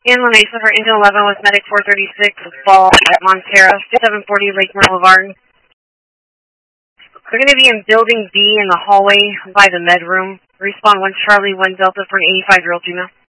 In La Mesa for Engine 11 with Medic 436 with Ball at Montero, 740 Lake Merle Boulevard. They're going to be in Building B in the hallway by the med room. Respawn 1 Charlie 1 Delta for an 85-year-old female.